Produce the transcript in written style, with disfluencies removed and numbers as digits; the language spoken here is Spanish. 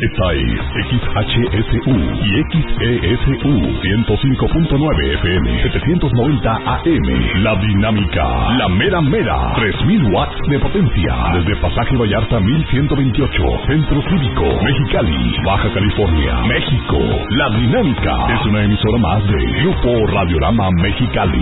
Esta es XHSU y XESU 105.9 FM, 790 AM. La Dinámica, la mera mera, 3000 watts de potencia. Desde Pasaje Vallarta 1128, Centro Cívico, Mexicali, Baja California, México. La Dinámica es una emisora más de Grupo Radiorama Mexicali.